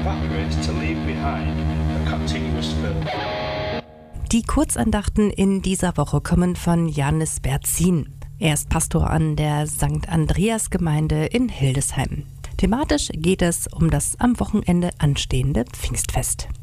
evaporates to leave behind a continuous film. Die Kurzandachten in dieser Woche kommen von Janis Berzin. Er ist Pastor an der St. Andreas-Gemeinde in Hildesheim. Thematisch geht es um das am Wochenende anstehende Pfingstfest.